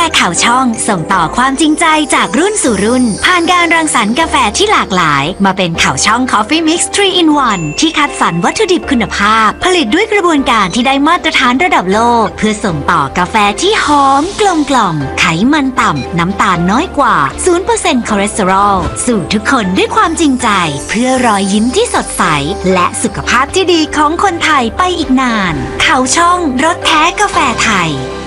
ข่าวช่องส่งต่อความจริงใจจากรุ่นสู่รุ่นผ่านการรังสรรค์กาแฟที่หลากหลายมาเป็นข่าวช่อง Coffee Mix 3 in 1 ที่คัดสรรวัตถุดิบคุณภาพผลิตด้วยกระบวนการที่ได้มาตรฐานระดับโลกเพื่อส่งต่อกาแฟที่หอมกลมกล่อมไขมันต่ำน้ำตาลน้อยกว่า 0% คอเลสเตอรอลสู่ทุกคนด้วยความจริงใจเพื่อรอยยิ้มที่สดใสและสุขภาพที่ดีของคนไทยไปอีกนานข่าวช่องรสแท้กาแฟไทย